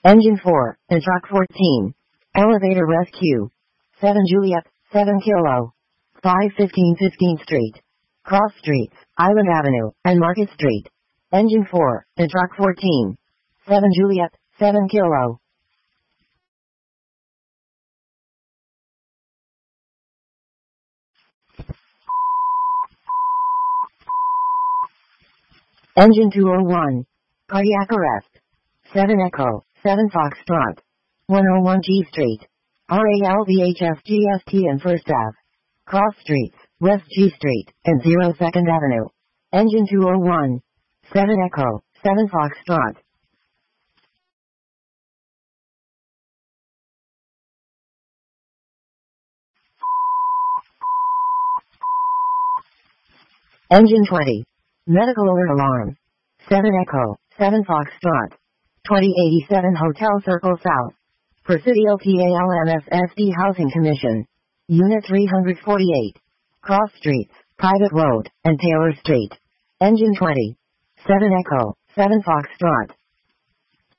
Engine 4, and Truck 14. Elevator rescue. 7 Juliet, 7 Kilo. 515 15th Street. Cross Streets, Island Avenue, and Market Street. Engine 4, and Truck 14. 7 Juliet, 7 Kilo. Engine 201. Cardiac arrest. 7 Echo, 7 Foxtrot. 101 G Street. RALVHFGST and First Ave. Cross Streets, West G Street, and 02nd Avenue. Engine 201. 7 Echo, 7 Foxtrot. Engine 20. Medical alert alarm. 7 Echo, 7 Foxtrot. 2087 Hotel Circle South. Presidio PALMSSD Housing Commission. Unit 348. Cross Streets, Private Road, and Taylor Street. Engine 20. 7 Echo, 7 Foxtrot.